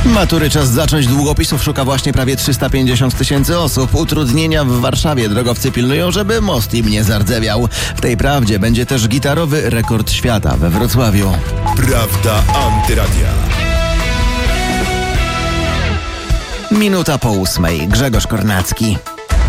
Matury czas zacząć. Długopisów szuka właśnie prawie 350 000 osób. Utrudnienia w Warszawie. Drogowcy pilnują, żeby most im nie zardzewiał. W tej prawdzie będzie też gitarowy rekord świata we Wrocławiu. Prawda Antyradia. Minuta po 8. Grzegorz Kornacki.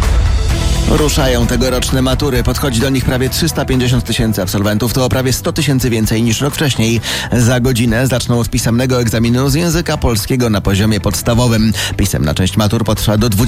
Ruszają tegoroczne matury. Podchodzi do nich prawie 350 000 absolwentów. To o prawie 100 000 więcej niż rok wcześniej. Za godzinę zaczną od pisemnego egzaminu z języka polskiego na poziomie podstawowym. Pisemna część matur potrwa do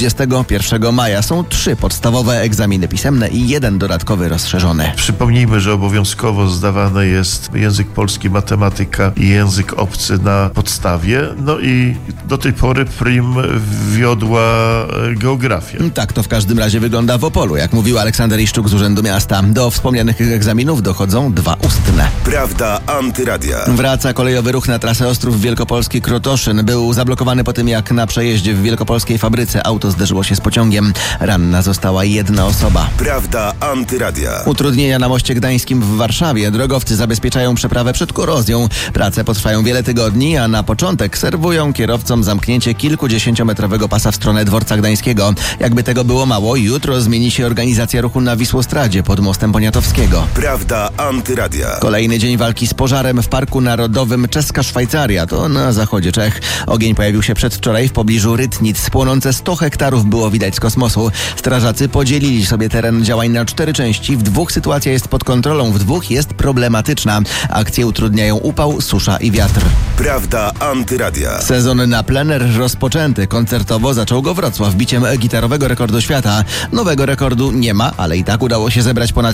21 maja. Są 3 podstawowe egzaminy pisemne i 1 dodatkowy rozszerzony. Przypomnijmy, że obowiązkowo zdawany jest język polski, matematyka i język obcy na podstawie. No i do tej pory prim wiodła geografia. Tak to w każdym razie wygląda w Opolu, jak mówił Aleksander Iszczuk z Urzędu Miasta. Do wspomnianych egzaminów dochodzą 2 ustne. Prawda Antyradia. Wraca kolejowy ruch na trasę Ostrów Wielkopolski-Krotoszyn. Był zablokowany po tym, jak na przejeździe w wielkopolskiej fabryce auto zderzyło się z pociągiem. Ranna została 1 osoba. Prawda Antyradia. Utrudnienia na moście gdańskim w Warszawie. Drogowcy zabezpieczają przeprawę przed korozją. Prace potrwają wiele tygodni, a na początek serwują kierowcom zamknięcie kilkudziesięciometrowego pasa w stronę dworca gdańskiego. Jakby tego było mało, jutro zmieni się organizacja ruchu na Wisłostradzie pod mostem Poniatowskiego. Prawda Antyradia. Kolejny dzień walki z pożarem w Parku Narodowym Czeska Szwajcaria, to na zachodzie Czech. Ogień pojawił się przedwczoraj w pobliżu Rytnic. Płonące 100 hektarów było widać z kosmosu. Strażacy podzielili sobie teren działań na 4 części. W 2 sytuacja jest pod kontrolą, w 2 jest problematyczna. Akcje utrudniają upał, susza i wiatr. Prawda Antyradia. Sezon na plener rozpoczęty. Koncertowo zaczął go Wrocław biciem gitarowego rekordu świata. Nowego rekordu nie ma, ale i tak udało się zebrać ponad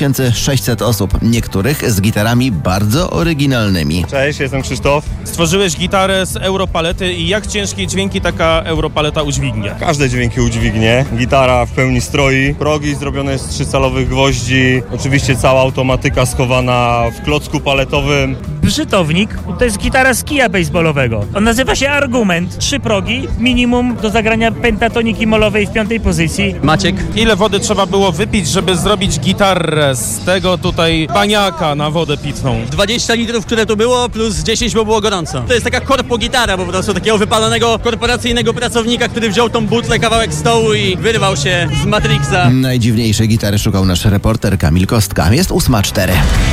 7600 osób. Niektórych z gitarami bardzo oryginalnymi. Cześć, jestem Krzysztof. Stworzyłeś gitarę z Europalety i jak ciężkie dźwięki taka Europaleta udźwignie? Każde dźwięki udźwignie. Gitara w pełni stroi. Progi zrobione z 3-calowych gwoździ. Oczywiście cała automatyka schowana w klocku paletowym. Brzytownik to jest gitara z kija baseballowego. On nazywa się Argument. 3 progi, minimum do zagrania pentatoniki molowej w 5. pozycji. Maciek. Ile wody trzeba było wypić, żeby zrobić gitarę z tego tutaj baniaka na wodę pitną? 20 litrów, które tu było, plus 10, bo było gorąco. To jest taka korpo gitara po prostu, takiego wypalonego korporacyjnego pracownika, który wziął tą butlę, kawałek stołu i wyrwał się z Matrixa. Najdziwniejszej gitary szukał nasz reporter Kamil Kostka. Jest 8:04.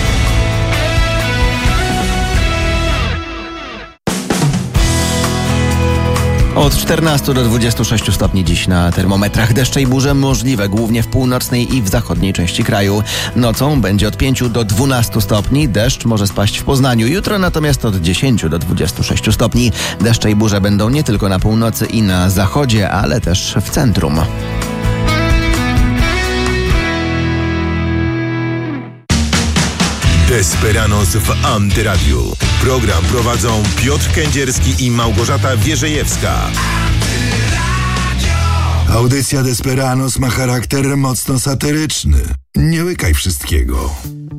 Od 14 do 26 stopni dziś na termometrach. Deszcze i burze możliwe, głównie w północnej i w zachodniej części kraju. Nocą będzie od 5 do 12 stopni. Deszcz może spaść w Poznaniu. Jutro natomiast od 10 do 26 stopni. Deszcze i burze będą nie tylko na północy i na zachodzie, ale też w centrum. Desperanos w Antyradiu. Program prowadzą Piotr Kędzierski i Małgorzata Wierzejewska. Audycja Desperanos ma charakter mocno satyryczny. Nie łykaj wszystkiego.